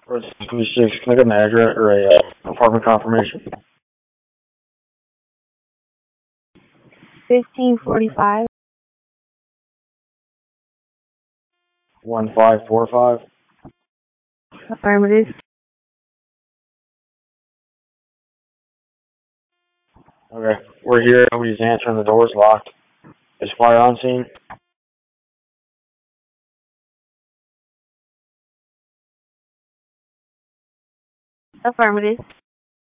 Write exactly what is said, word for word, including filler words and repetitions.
twenty-six, can I get an address or a uh, apartment confirmation? fifteen forty-five. one five four five. Affirmative. Okay, we're here. Nobody's answering. The door's locked. Is fire on scene? Affirmative.